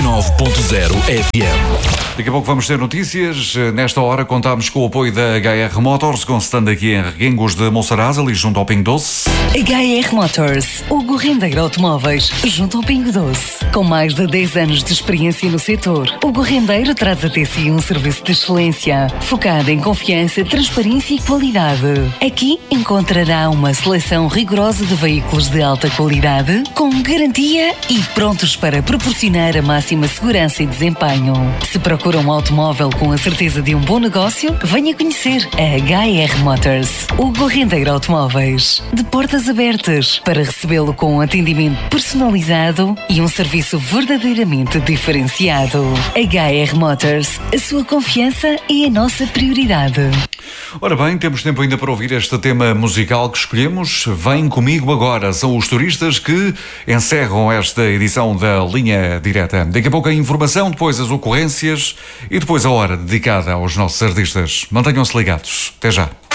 89.0 FM. Daqui a pouco vamos ter notícias. Nesta hora contamos com o apoio da HR Motors, com stand aqui em Reguengos de Monsaraz, ali junto ao Pingo Doce. HR Motors, Hugo Rendeiro Automóveis, junto ao Pingo Doce. Com mais de 10 anos de experiência no setor, Hugo Rendeiro traz até si um serviço de excelência, focado em confiança, transparência e qualidade. Aqui encontrará uma seleção rigorosa de veículos de alta qualidade, com garantia e prontos para proporcionar a máxima segurança e desempenho. Se procura um automóvel com a certeza de um bom negócio, venha conhecer a HR Motors. Hugo Rendeiro Automóveis, de portas abertas, para recebê-lo com um atendimento personalizado e um serviço verdadeiramente diferenciado. HR Motors, a sua confiança é a nossa prioridade. Ora bem, temos tempo ainda para ouvir este tema musical que escolhemos. Vem comigo agora. São os turistas que encerram esta edição da Linha Direta. Daqui a pouco a informação, depois as ocorrências e depois a hora dedicada aos nossos artistas. Mantenham-se ligados. Até já.